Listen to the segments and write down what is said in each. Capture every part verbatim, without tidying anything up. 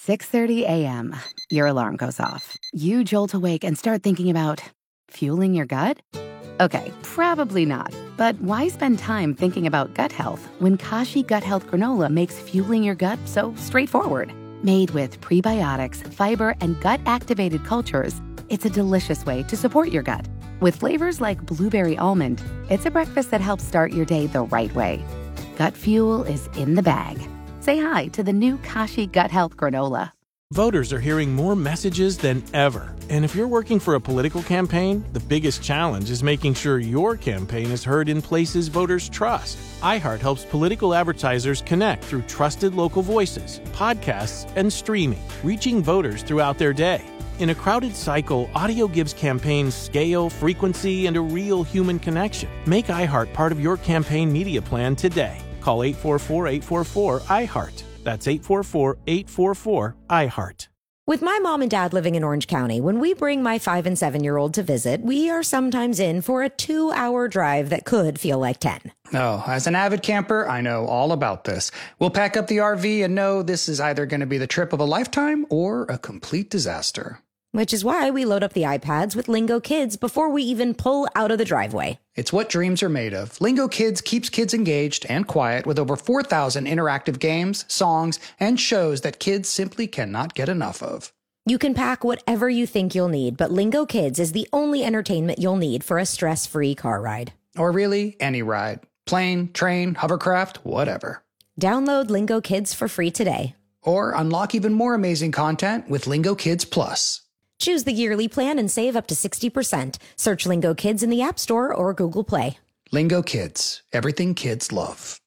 six thirty a.m., your alarm goes off. You jolt awake and start thinking about fueling your gut? Okay, probably not. But why spend time thinking about gut health when Kashi Gut Health Granola makes fueling your gut so straightforward? Made with prebiotics, fiber, and gut-activated cultures, it's a delicious way to support your gut. With flavors like blueberry almond, it's a breakfast that helps start your day the right way. Gut fuel is in the bag. Say hi to the new Kashi Gut Health Granola. Voters are hearing more messages than ever. And if you're working for a political campaign, the biggest challenge is making sure your campaign is heard in places voters trust. iHeart helps political advertisers connect through trusted local voices, podcasts, and streaming, reaching voters throughout their day. In a crowded cycle, audio gives campaigns scale, frequency, and a real human connection. Make iHeart part of your campaign media plan today. Call eight four four, eight four four, iHeart. That's eight four four, eight four four, iHeart. With my mom and dad living in Orange County, when we bring my five and seven-year-old to visit, we are sometimes in for a two-hour drive that could feel like ten. Oh, as an avid camper, I know all about this. We'll pack up the R V and know this is either going to be the trip of a lifetime or a complete disaster. Which is why we load up the iPads with Lingo Kids before we even pull out of the driveway. It's what dreams are made of. Lingo Kids keeps kids engaged and quiet with over four thousand interactive games, songs, and shows that kids simply cannot get enough of. You can pack whatever you think you'll need, but Lingo Kids is the only entertainment you'll need for a stress-free car ride. Or really, any ride. Plane, train, hovercraft, whatever. Download Lingo Kids for free today. Or unlock even more amazing content with Lingo Kids Plus. Choose the yearly plan and save up to sixty percent. Search Lingo Kids in the App Store or Google Play. Lingo Kids. Everything kids love.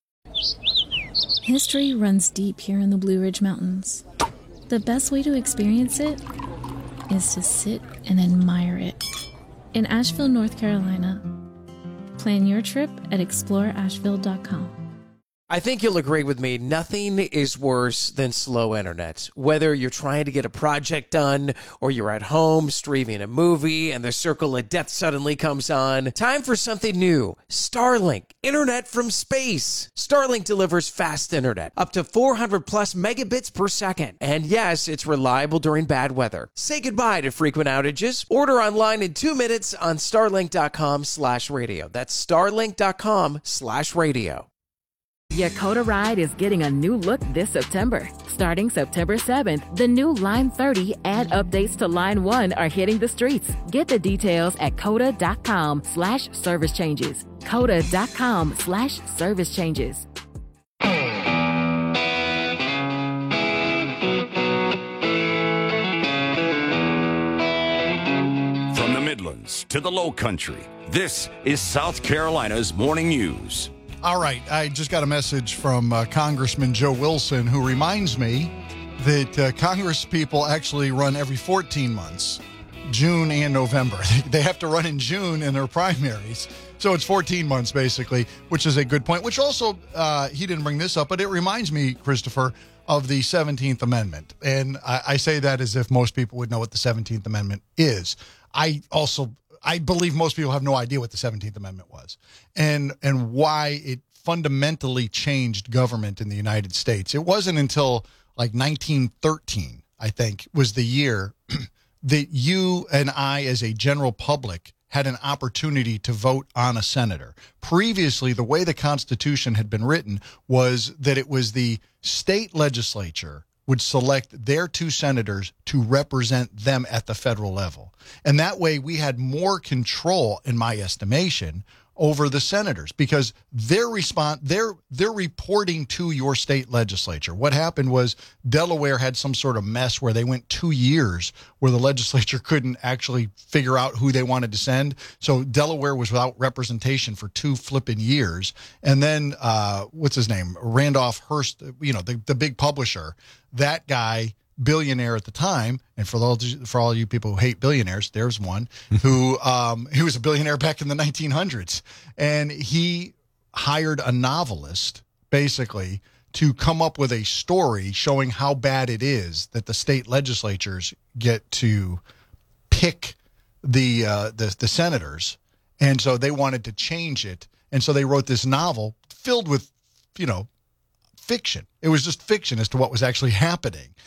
History runs deep here in the Blue Ridge Mountains. The best way to experience it is to sit and admire it. In Asheville, North Carolina. Plan your trip at explore asheville dot com. I think you'll agree with me, nothing is worse than slow internet. Whether you're trying to get a project done or you're at home streaming a movie and the circle of death suddenly comes on, time for something new. Starlink, internet from space. Starlink delivers fast internet, up to four hundred plus megabits per second. And yes, it's reliable during bad weather. Say goodbye to frequent outages. Order online in two minutes on starlink.com slash radio. That's starlink.com slash radio. Your Coda ride is getting a new look this September. Starting September seventh, the new Line thirty and updates to Line one are hitting the streets. Get the details at coda.com slash service changes. Coda.com slash service changes. From the Midlands to the Low Country, this is South Carolina's Morning News. All right, I just got a message from uh, Congressman Joe Wilson, who reminds me that uh, Congress people actually run every fourteen months, June and November. They have to run in June in their primaries. So it's fourteen months, basically, which is a good point, which also, uh, he didn't bring this up, but it reminds me, Christopher, of the seventeenth Amendment. And I, I say that as if most people would know what the seventeenth Amendment is. I also... I believe most people have no idea what the seventeenth Amendment was and and why it fundamentally changed government in the United States. It wasn't until like nineteen thirteen, I think, was the year that you and I as a general public had an opportunity to vote on a senator. Previously, the way the Constitution had been written was that it was the state legislature would select their two senators to represent them at the federal level. And that way we had more control, in my estimation, over the senators because they're respond they're they're reporting to your state legislature. What happened was Delaware had some sort of mess where they went two years where the legislature couldn't actually figure out who they wanted to send. So Delaware was without representation for two flipping years. And then uh, what's his name? Randolph Hearst, you know, the, the big publisher, that guy, billionaire at the time, and for all for all you people who hate billionaires, there's one who um, he was a billionaire back in the nineteen hundreds, and he hired a novelist basically to come up with a story showing how bad it is that the state legislatures get to pick the uh, the, the senators, and so they wanted to change it, and so they wrote this novel filled with, you know, fiction. It was just fiction as to what was actually happening.